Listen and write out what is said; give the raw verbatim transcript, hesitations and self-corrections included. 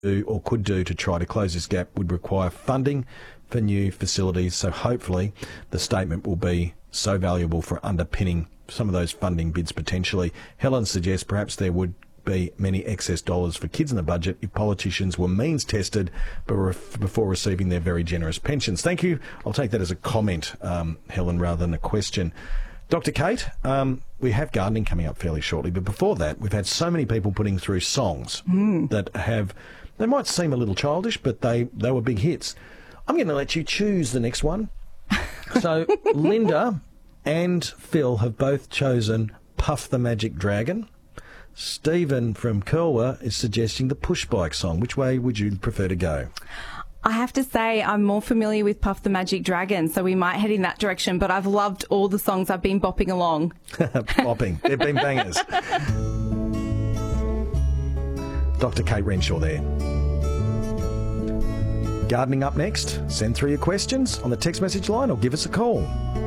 do or could do to try to close this gap would require funding for new facilities. So hopefully the statement will be so valuable for underpinning some of those funding bids potentially. Helen suggests perhaps there would be many excess dollars for kids in the budget if politicians were means tested before receiving their very generous pensions. Thank you. I'll take that as a comment, um, Helen, rather than a question. Doctor Kate, um, we have gardening coming up fairly shortly, but before that, we've had so many people putting through songs mm. that have, they might seem a little childish, but they, they were big hits. I'm going to let you choose the next one. So Linda and Phil have both chosen Puff the Magic Dragon. Stephen from Curlwa is suggesting the Push Bike song. Which way would you prefer to go? I have to say I'm more familiar with Puff the Magic Dragon, so we might head in that direction, but I've loved all the songs I've been bopping along. Bopping. They've been bangers. Doctor Kate Renshaw there. Gardening up next. Send through your questions on the text message line or give us a call.